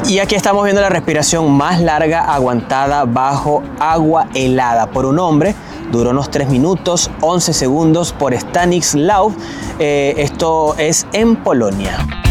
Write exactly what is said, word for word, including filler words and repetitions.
Y aquí estamos viendo la respiración más larga aguantada bajo agua helada por un hombre. Duró unos tres minutos, once segundos por Stanislaw. Eh, esto es en Polonia.